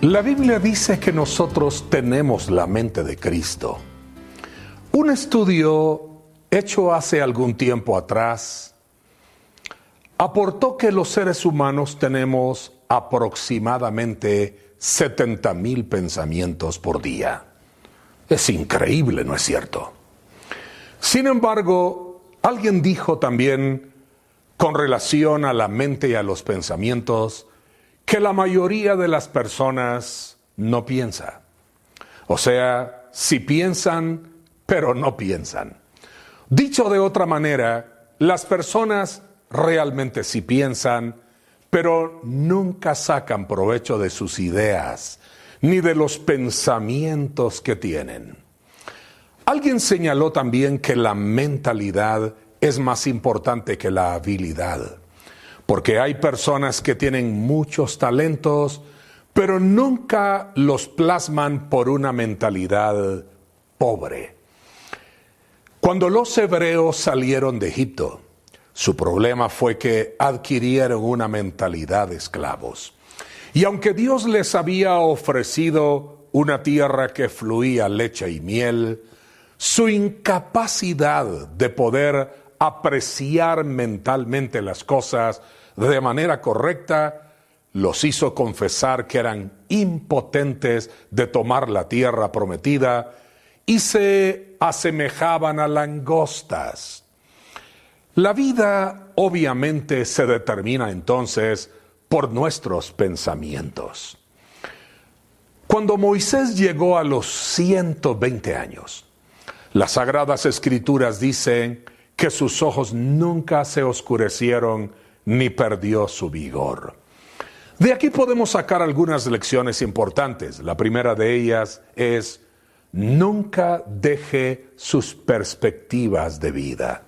La Biblia dice que nosotros tenemos la mente de Cristo. Un estudio hecho hace algún tiempo atrás aportó que los seres humanos tenemos aproximadamente 70,000 pensamientos por día. Es increíble, ¿no es cierto? Sin embargo, alguien dijo también, con relación a la mente y a los pensamientos, que la mayoría de las personas no piensa. O sea, sí piensan, pero no piensan. Dicho de otra manera, las personas realmente sí piensan, pero nunca sacan provecho de sus ideas, ni de los pensamientos que tienen. Alguien señaló también que la mentalidad es más importante que la habilidad, porque hay personas que tienen muchos talentos, pero nunca los plasman por una mentalidad pobre. Cuando los hebreos salieron de Egipto, su problema fue que adquirieron una mentalidad de esclavos. Y aunque Dios les había ofrecido una tierra que fluía leche y miel, su incapacidad de poder apreciar mentalmente las cosas de manera correcta los hizo confesar que eran impotentes de tomar la tierra prometida y se asemejaban a langostas. La vida obviamente se determina entonces por nuestros pensamientos. Cuando Moisés llegó a los 120 años, las Sagradas Escrituras dicen que sus ojos nunca se oscurecieron ni perdió su vigor. De aquí podemos sacar algunas lecciones importantes. La primera de ellas es: nunca deje sus perspectivas de vida.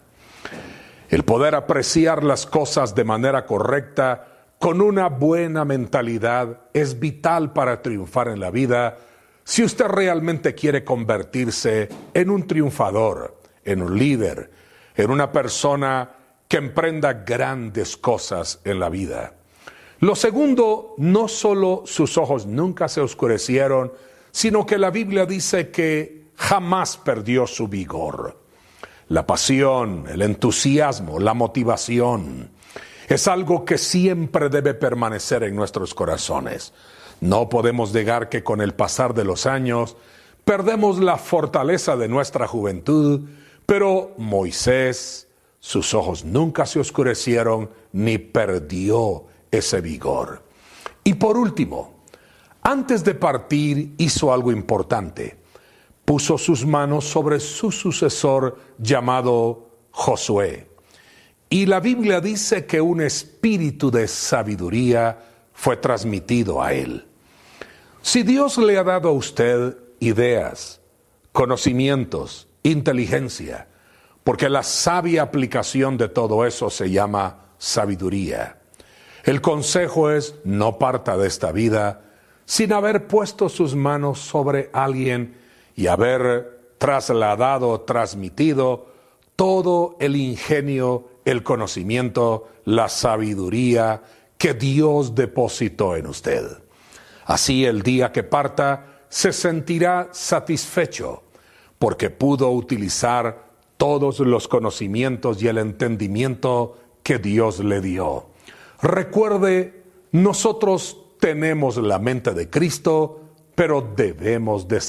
El poder apreciar las cosas de manera correcta, con una buena mentalidad, es vital para triunfar en la vida si usted realmente quiere convertirse en un triunfador, en un líder, en una persona que emprenda grandes cosas en la vida. Lo segundo, no solo sus ojos nunca se oscurecieron, sino que la Biblia dice que jamás perdió su vigor. La pasión, el entusiasmo, la motivación es algo que siempre debe permanecer en nuestros corazones. No podemos negar que con el pasar de los años perdemos la fortaleza de nuestra juventud, pero Moisés, sus ojos nunca se oscurecieron ni perdió ese vigor. Y por último, antes de partir hizo algo importante. Puso sus manos sobre su sucesor llamado Josué. Y la Biblia dice que un espíritu de sabiduría fue transmitido a él. Si Dios le ha dado a usted ideas, conocimientos, inteligencia, porque la sabia aplicación de todo eso se llama sabiduría. El consejo es: no parta de esta vida sin haber puesto sus manos sobre alguien y haber trasladado, transmitido todo el ingenio, el conocimiento, la sabiduría que Dios depositó en usted. Así el día que parta se sentirá satisfecho porque pudo utilizar todos los conocimientos y el entendimiento que Dios le dio. Recuerde, nosotros tenemos la mente de Cristo, pero debemos